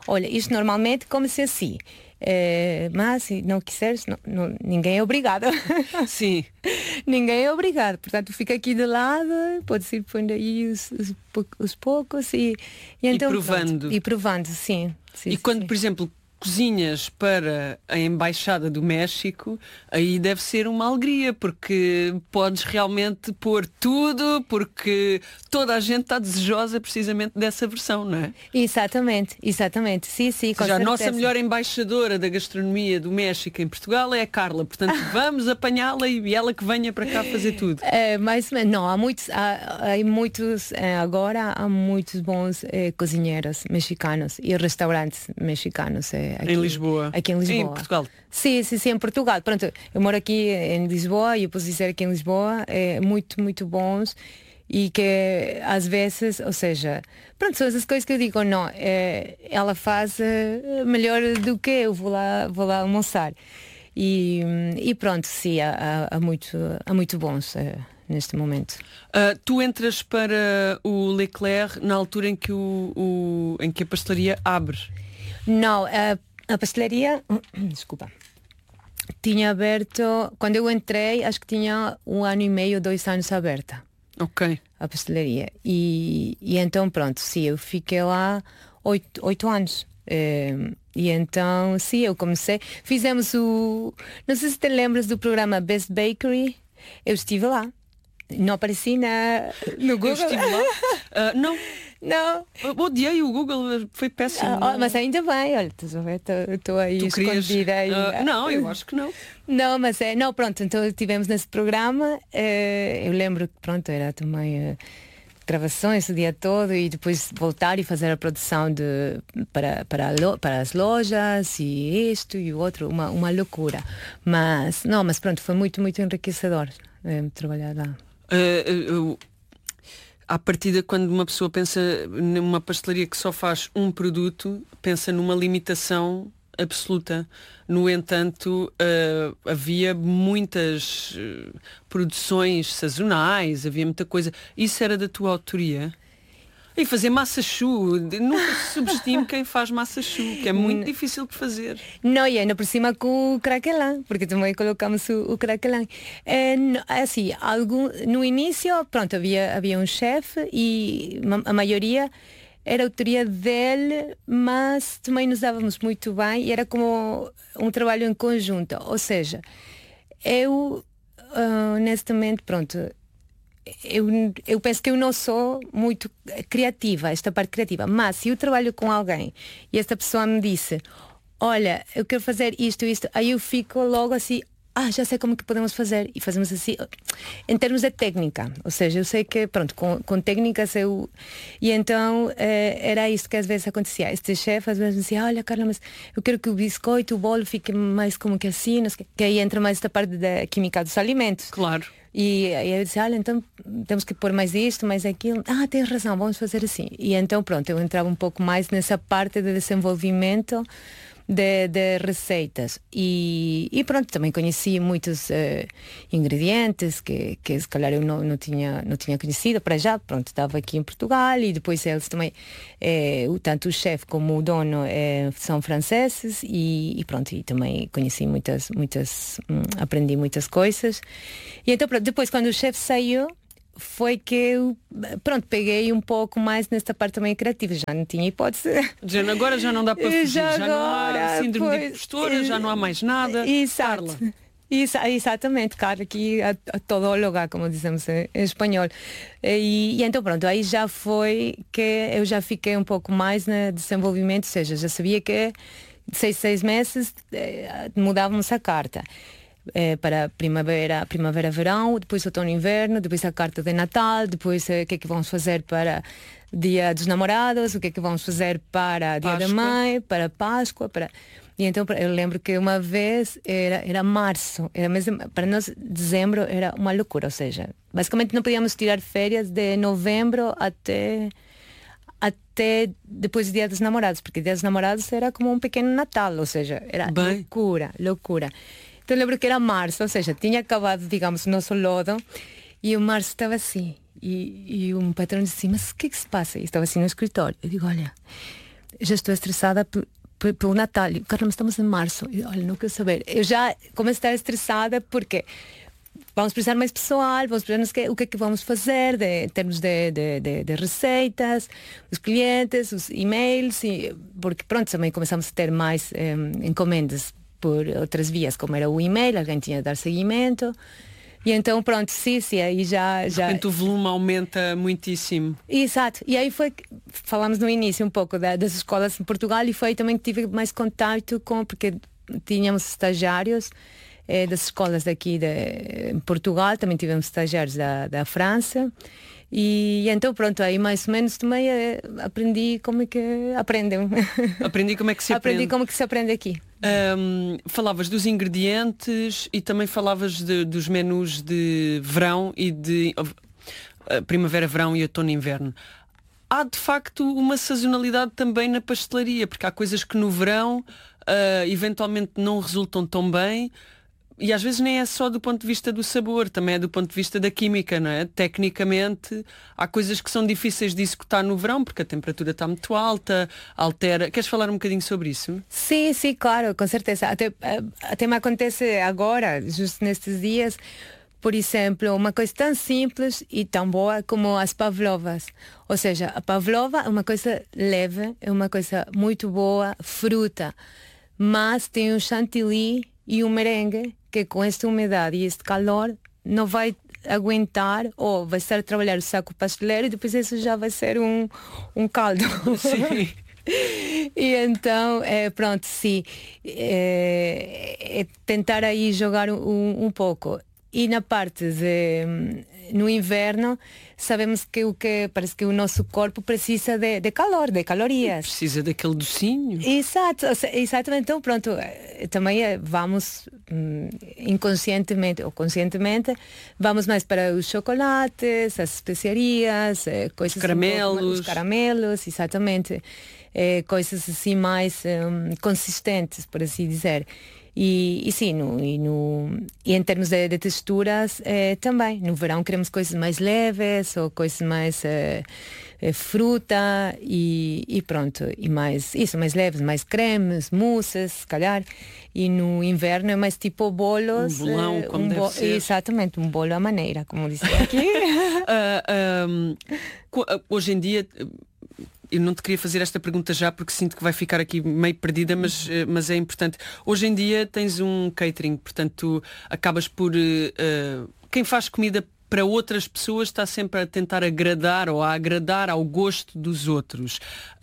olha, isto normalmente come-se assim. É, mas se não quiseres, não, não, ninguém é obrigado.
Sim.
Ninguém é obrigado. Portanto, fica aqui de lado, pode ir pondo aí os, os, os poucos e, e, então,
e provando.
Pronto, e provando, sim. sim
e
sim,
quando,
sim.
por exemplo, cozinhas para a Embaixada do México, aí deve ser uma alegria, porque podes realmente pôr tudo, porque toda a gente está desejosa precisamente dessa versão, não é?
Exatamente, exatamente. Sim, sim, com
Já a
certeza.
nossa melhor embaixadora da gastronomia do México em Portugal é a Carla, portanto vamos apanhá-la e ela que venha para cá fazer tudo.
É, mas não, há muitos, há, há muitos agora há muitos bons eh, cozinheiros mexicanos e restaurantes mexicanos. Eh, Aqui,
em Lisboa.
Aqui em Lisboa.
Em Portugal.
Sim, sim, sim, em Portugal. Pronto, eu moro aqui em Lisboa e eu posso dizer que em Lisboa é muito, muito bons e que às vezes, ou seja, pronto, são essas coisas que eu digo, não, é, ela faz é, melhor do que eu, vou lá, vou lá almoçar. E, e pronto, sim, há, há, muito, há muito bons é, neste momento.
Uh, tu entras para o Leclerc na altura em que, o, o, em que a pastelaria abre?
Não, a, a pastelaria, desculpa, tinha aberto, quando eu entrei, acho que tinha um ano e meio, dois anos aberta.
Ok.
A pastelaria. E, e então, pronto, sim, eu fiquei lá oito, oito anos. É, e então, sim, eu comecei. Fizemos o. Não sei se te lembras do programa Best Bakery. Eu estive lá. Não apareci na, no Google.
Eu estive lá? Uh, não.
Não.
Eu odiei o Google, foi péssimo.
Ah, mas ainda bem, olha, estou aí tu escondida. Aí.
Uh, não, eu acho que não.
Não, mas é, não, pronto, então estivemos nesse programa, eh, eu lembro que pronto, era também eh, gravações o dia todo e depois voltar e fazer a produção de, para, para, lo, para as lojas e isto e o outro, uma, uma loucura. Mas, não, mas pronto, foi muito, muito enriquecedor eh, trabalhar lá.
Uh, uh, À partida, quando uma pessoa pensa numa pastelaria que só faz um produto, pensa numa limitação absoluta. No entanto, uh, havia muitas uh, produções sazonais, havia muita coisa. Isso era da tua autoria? E fazer massa choux, nunca se subestime quem faz massa choux, que é muito difícil de fazer.
Não, e ainda por cima com o craquelin, porque também colocamos o, o craquelin. É, assim, algum, no início, pronto, havia, havia um chefe e a maioria era autoria dele, mas também nos dávamos muito bem e era como um trabalho em conjunto. Ou seja, eu, honestamente, pronto, Eu, eu penso que eu não sou muito criativa, esta parte criativa, mas se eu trabalho com alguém e esta pessoa me disse, olha, eu quero fazer isto, isto, aí eu fico logo assim, ah, já sei como que podemos fazer, e fazemos assim, em termos de técnica, ou seja, eu sei que, pronto, com, com técnicas eu, e então eh, era isso que às vezes acontecia, este chefe às vezes dizia, olha Carla, mas eu quero que o biscoito, o bolo fique mais como que assim, que aí entra mais esta parte da química dos alimentos.
Claro.
E aí eu disse, olha, então temos que pôr mais isto, mais aquilo. Ah, tens razão, vamos fazer assim. E então pronto, eu entrava um pouco mais nessa parte de desenvolvimento de, de receitas. E, e pronto, também conheci muitos uh, ingredientes que, que se calhar eu não, não, tinha, não tinha conhecido para já. Pronto, estava aqui em Portugal e depois eles também, eh, tanto o chefe como o dono eh, são franceses e, e pronto, e também conheci muitas, muitas, hum, aprendi muitas coisas. E então pronto, depois quando o chefe saiu, foi que eu, pronto, peguei um pouco mais nesta parte também criativa, já não tinha hipótese.
Já, agora já não dá para fugir, já,
já
não há síndrome
pois,
de impostora, já não há mais nada.
Exato.
Carla.
Isso, exatamente, Carla, aqui a, a todóloga, como dizemos em, em espanhol. E, e então pronto, aí já foi que eu já fiquei um pouco mais no desenvolvimento, ou seja, já sabia que de seis, seis meses eh, mudávamos a carta. Eh, para primavera, primavera, verão, depois outono, inverno, depois a carta de Natal, depois o eh, que é que vamos fazer para Dia dos Namorados, o que é que vamos fazer para Dia da Mãe, para Páscoa, para... E então eu lembro que uma vez era, era março, era mesmo, para nós dezembro era uma loucura, ou seja, basicamente não podíamos tirar férias de novembro até até depois do Dia dos Namorados, porque o Dia dos Namorados era como um pequeno Natal, ou seja, era Bem. loucura, loucura. Então eu lembro que era março, ou seja, tinha acabado, digamos, o nosso lodo e o março estava assim. E, e um patrão disse assim, mas o que é que se passa? E estava assim no escritório. Eu digo, olha, já estou estressada p- p- pelo Natal. Caramba, estamos em março. E, olha, não quero saber. Eu já começo a estar estressada porque vamos precisar mais pessoal, vamos precisar o que é que vamos fazer de, em termos de, de, de, de receitas, os clientes, os e-mails, e, porque pronto, também começamos a ter mais eh, encomendas por outras vias, como era o e-mail, alguém tinha de dar seguimento. E então pronto, sim, sim, aí já... já...
De repente o volume aumenta muitíssimo.
Exato, e aí foi que falámos no início um pouco da, das escolas em Portugal e foi também que tive mais contato com, porque tínhamos estagiários eh, das escolas daqui de, em Portugal, também tivemos estagiários da, da França. E então pronto, aí mais ou menos também eh, aprendi como é que aprendem.
Aprendi como é que se aprende.
Aprendi como é que se aprende aqui.
Um, falavas dos ingredientes e também falavas de, dos menus de verão e de uh, primavera, verão e outono e inverno. Há de facto uma sazonalidade também na pastelaria, porque há coisas que no verão uh, eventualmente não resultam tão bem. E às vezes nem é só do ponto de vista do sabor, também é do ponto de vista da química, não é? Tecnicamente, há coisas que são difíceis de executar no verão, porque a temperatura está muito alta, altera... Queres falar um bocadinho sobre isso?
Sim, sim, claro, com certeza. Até, até me acontece agora, justo nestes dias, por exemplo, uma coisa tão simples e tão boa como as pavlovas. Ou seja, a pavlova é uma coisa leve, é uma coisa muito boa, fruta, mas tem um chantilly e um merengue que com esta umidade e este calor não vai aguentar, ou vai estar a trabalhar o saco pasteleiro e depois isso já vai ser um, um caldo.
Sim.
E então, é, pronto, sim, é, é tentar aí jogar um, um pouco. E na parte de, no inverno, sabemos que o que parece que o nosso corpo precisa de, de calor, de calorias.
Precisa daquele docinho.
Exato, exatamente. Então, pronto, também vamos inconscientemente ou conscientemente, vamos mais para os chocolates, as especiarias, coisas...
Os caramelos.
Um pouco, os caramelos, exatamente. É, coisas assim mais um, consistentes, por assim dizer. E, e sim, no, e, no, e em termos de, de texturas eh, também. No verão queremos coisas mais leves ou coisas mais eh, eh, fruta e, e pronto, e mais isso, mais leves, mais cremes, mousses, se calhar. E no inverno é mais tipo bolos.
Um bolão,
eh,
como
um
deve
bo
ser.
Exatamente, um bolo à maneira, como disse aqui.
uh, um, hoje em dia... Eu não te queria fazer esta pergunta já porque sinto que vai ficar aqui meio perdida, mas, mas é importante. Hoje em dia tens um catering, portanto tu acabas por... Uh, quem faz comida para outras pessoas está sempre a tentar agradar ou a agradar ao gosto dos outros.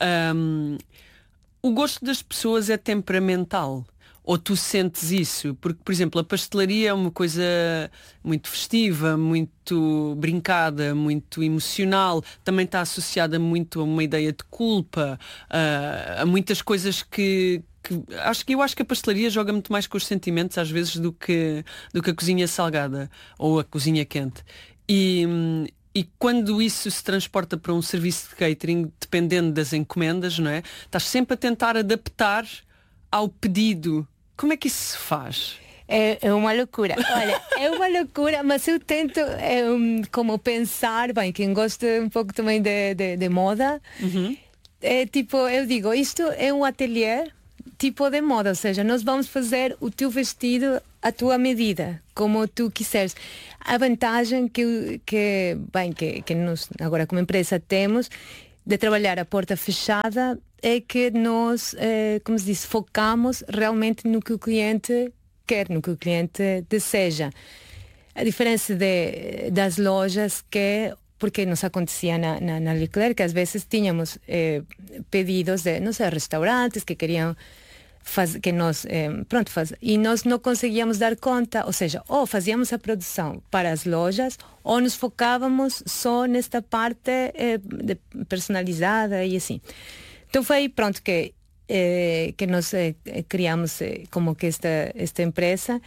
Um, o gosto das pessoas é temperamental? Ou tu sentes isso? Porque, por exemplo, a pastelaria é uma coisa muito festiva, muito brincada, muito emocional. Também está associada muito a uma ideia de culpa, a, a muitas coisas que... que acho que eu acho que a pastelaria joga muito mais com os sentimentos, às vezes, do que, do que a cozinha salgada ou a cozinha quente. E... E quando isso se transporta para um serviço de catering, dependendo das encomendas, não é? Estás sempre a tentar adaptar ao pedido. Como é que isso se faz?
É, é uma loucura. Olha, é uma loucura, mas eu tento é, um, como pensar, bem, quem gosta um pouco também de, de, de moda,
uhum.
é tipo, eu digo, isto é um ateliê tipo de moda, ou seja, nós vamos fazer o teu vestido à tua medida, como tu quiseres. A vantagem que, que, bem, que, que nós agora como empresa temos de trabalhar a porta fechada é que nós, eh, como se diz, focamos realmente no que o cliente quer, no que o cliente deseja. A diferença de, das lojas que, porque nos acontecia na, na, na Leclerc, que às vezes tínhamos eh, pedidos de, não sei, restaurantes que queriam Faz, que nós, eh, pronto, faz, e nós não conseguíamos dar conta, ou seja, ou fazíamos a produção para as lojas, ou nos focávamos só nesta parte eh, de personalizada e assim. Então foi aí, pronto, que, eh, que nós eh, criamos eh, como que esta, esta empresa,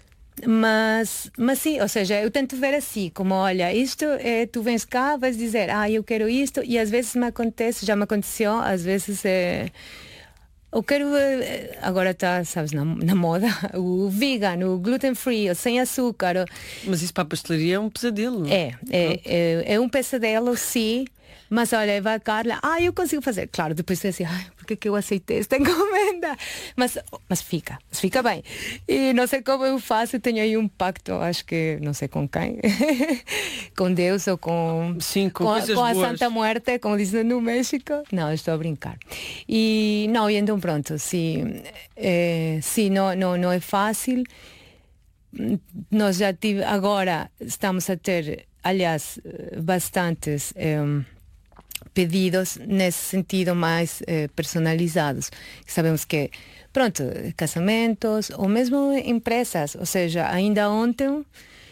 mas, mas sim, ou seja, eu tento ver assim, como olha, isto, eh, tu vens cá, vais dizer, ah, eu quero isto, e às vezes me acontece, já me aconteceu, às vezes... Eh, Eu quero, agora está, sabes, na, na moda, o vegan, o gluten free, o sem açúcar. O...
Mas isso para a pastelaria é um pesadelo.
É, é, é, é um pesadelo, sim. Mas olha, vai a Carla, ah, eu consigo fazer. Claro, depois você assim, ai, porque porque que eu aceitei esta encomenda. Mas, mas fica, mas fica bem. E não sei como eu faço, tenho aí um pacto, acho que não sei com quem, com Deus ou com,
Sim, com,
com, a,
coisas
com a
boas.
Santa Muerte, como dizem no México. Não, estou a brincar. E não, e então pronto, sim, é, sim não, não, não é fácil. Nós já tive, agora estamos a ter, aliás, bastantes eh, pedidos nesse sentido mais eh, personalizados. Sabemos que, pronto, casamentos ou mesmo empresas, ou seja, ainda ontem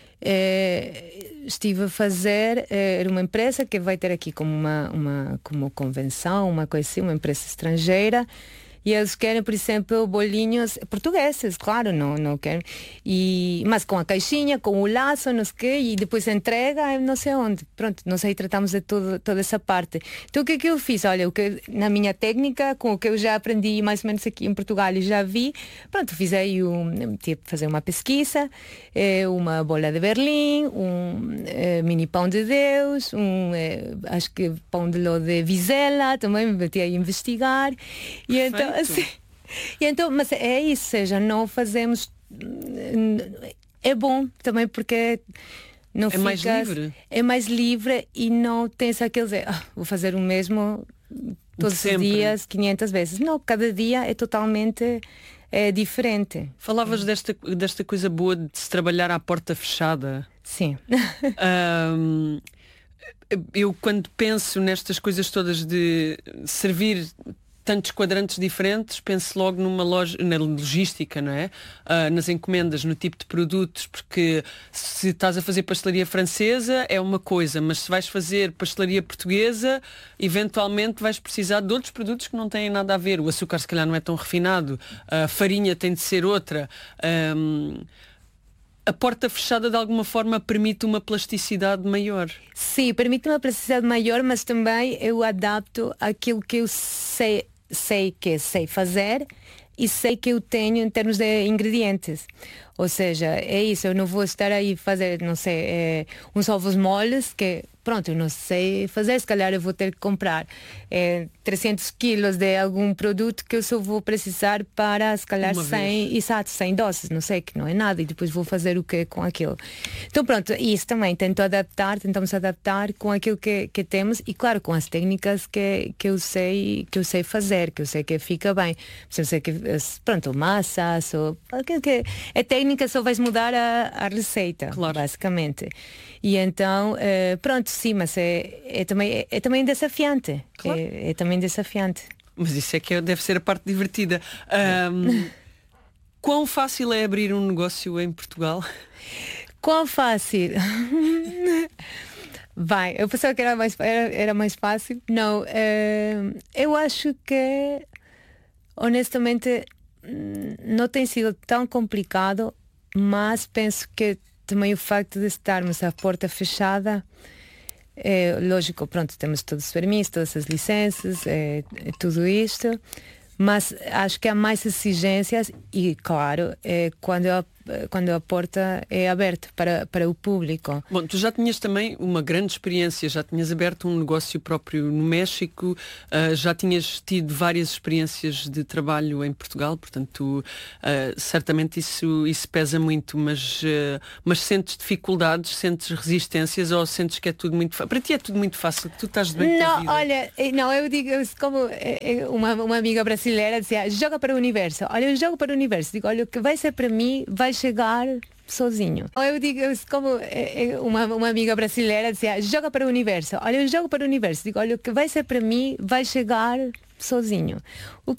eh, estive a fazer, eh, era uma empresa que vai ter aqui como uma, uma como convenção, uma coisa assim, uma empresa estrangeira. E eles querem, por exemplo, bolinhos portugueses, claro, não, não querem. E, mas com a caixinha, com o laço, não sei o quê, e depois entrega, não sei onde. Pronto, nós aí tratamos de todo, toda essa parte. Então o que é que eu fiz? Olha, o que, na minha técnica, com o que eu já aprendi mais ou menos aqui em Portugal e já vi, pronto, fiz aí um, tipo, fazer uma pesquisa, eh, uma bola de Berlim, um eh, mini pão de Deus, um, eh, acho que pão de ló de Vizela, também me meti aí a investigar. E então, assim, e então, mas é isso, seja, não fazemos, é bom também porque não
é
ficas,
mais livre,
é mais livre e não tens aqueles, ah, vou fazer o mesmo todos os dias, quinhentas vezes. Não, cada dia é totalmente é diferente.
Falavas desta, desta coisa boa de se trabalhar à porta fechada.
Sim.
um, eu quando penso nestas coisas todas de servir tantos quadrantes diferentes, penso logo numa loja, na logística, não é? Uh, nas encomendas, no tipo de produtos, porque se estás a fazer pastelaria francesa é uma coisa, mas se vais fazer pastelaria portuguesa, eventualmente vais precisar de outros produtos que não têm nada a ver. O açúcar se calhar não é tão refinado, a farinha tem de ser outra. Um, a porta fechada de alguma forma permite uma plasticidade maior.
Sim, permite uma plasticidade maior, mas também eu adapto aquilo que eu sei sei que sei fazer e sei que eu tenho em termos de ingredientes. Ou seja, é isso, eu não vou estar aí fazer, não sei, é, uns ovos moles que, pronto, eu não sei fazer, se calhar eu vou ter que comprar é, trezentos quilos de algum produto que eu só vou precisar para, se calhar, cem, exato, cem doses, não sei, que não é nada, e depois vou fazer o que com aquilo. Então pronto, isso também, tento adaptar, tentamos adaptar com aquilo que, que temos e, claro, com as técnicas que, que, eu sei, que eu sei fazer, que eu sei que fica bem. Eu sei que, pronto, massas, ou aquilo que é técnica, só vais mudar a, a receita, claro, basicamente. E então, uh, pronto, sim, mas é, é, também, é, é também desafiante. Claro. É, é também desafiante.
Mas isso é que deve ser a parte divertida. Um, quão fácil é abrir um negócio em Portugal?
Quão fácil? Vai, eu pensava que era mais, era, era mais fácil. Não, uh, eu acho que, honestamente, não tem sido tão complicado, mas penso que também o facto de estarmos à porta fechada, é lógico, pronto, temos todos os permissos, todas as licenças, é, é tudo isto, mas acho que há mais exigências e, claro, é quando a, quando a porta é aberta para, para o público.
Bom, tu já tinhas também uma grande experiência, já tinhas aberto um negócio próprio no México, uh, já tinhas tido várias experiências de trabalho em Portugal, portanto, uh, certamente isso, isso pesa muito, mas, uh, mas sentes dificuldades, sentes resistências ou sentes que é tudo muito fácil? Para ti é tudo muito fácil, tu estás de bem com a vida?
Não, olha, não, eu digo como uma, uma amiga brasileira dizia, joga para o universo. Olha, eu jogo para o universo, digo, olha, o que vai ser para mim vai chegar sozinho. Eu digo, como uma, uma amiga brasileira dizia, joga para o universo. Olha, eu jogo para o universo. Digo, olha, o que vai ser para mim vai chegar sozinho. O